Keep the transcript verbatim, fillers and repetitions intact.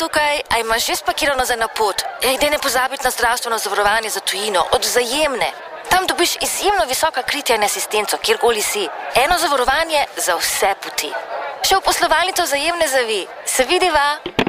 tukaj, a imaš že spakirano za na pot? Ej, daj ne pozabiti na zdravstveno zavarovanje za tujino, od Vzajemne. Tam dobiš izjemno visoka kritja in asistenco, kjerkoli si. Eno zavarovanje za vse poti. Še v poslovalnico Vzajemne zavi. Se vidiva?